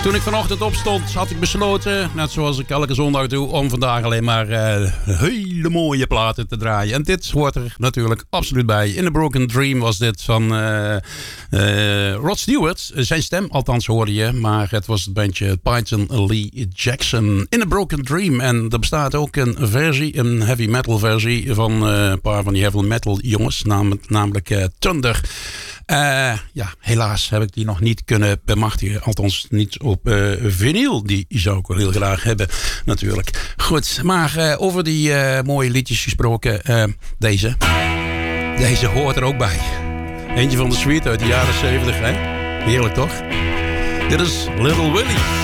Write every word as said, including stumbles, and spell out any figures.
Toen ik vanochtend opstond, had ik besloten, net zoals ik elke zondag doe, om vandaag alleen maar uh, hele mooie platen te draaien. En dit hoort er natuurlijk absoluut bij. In a Broken Dream was dit van uh, uh, Rod Stewart. Zijn stem, althans hoorde je, maar het was het bandje Python Lee Jackson. In a Broken Dream. En er bestaat ook een versie, een heavy metal versie van uh, een paar van die heavy metal jongens, namelijk, namelijk uh, Thunder. Uh, ja, helaas heb ik die nog niet kunnen bemachtigen. Althans niet op uh, vinyl. Die zou ik wel heel graag hebben natuurlijk. Goed, maar uh, over die uh, mooie liedjes gesproken. Uh, deze. Deze hoort er ook bij. Eentje van de Sweet uit de jaren zeventig. Hè? Heerlijk toch? Dit is Little Willie.